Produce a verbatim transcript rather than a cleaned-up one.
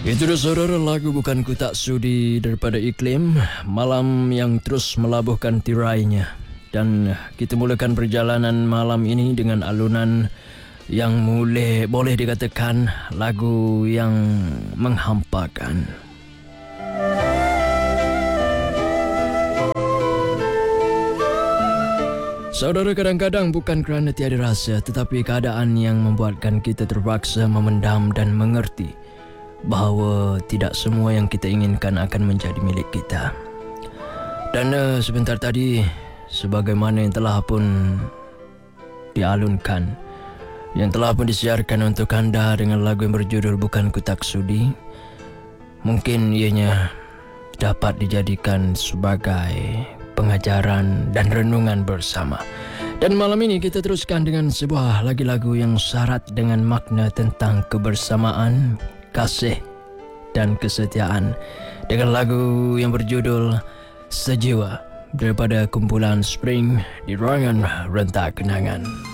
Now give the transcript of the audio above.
Itu dia saudara, lagu Bukan Ku Tak Sudi daripada Iklim, malam yang terus melabuhkan tirainya. Dan kita mulakan perjalanan malam ini dengan alunan yang boleh, boleh dikatakan lagu yang menghampakan. Saudara, kadang-kadang bukan kerana tiada rasa, tetapi keadaan yang membuatkan kita terpaksa memendam dan mengerti bahawa tidak semua yang kita inginkan akan menjadi milik kita. Dan uh, sebentar tadi, sebagaimana yang telah pun dialunkan, yang telah pun disiarkan untuk anda dengan lagu yang berjudul Bukan Ku Tak Sudi, mungkin ianya dapat dijadikan sebagai pengajaran dan renungan bersama. Dan malam ini kita teruskan dengan sebuah lagu-lagu yang syarat dengan makna tentang kebersamaan, kasih dan kesetiaan, dengan lagu yang berjudul Sejiwa daripada kumpulan Spring di ruangan Rentak Kenangan.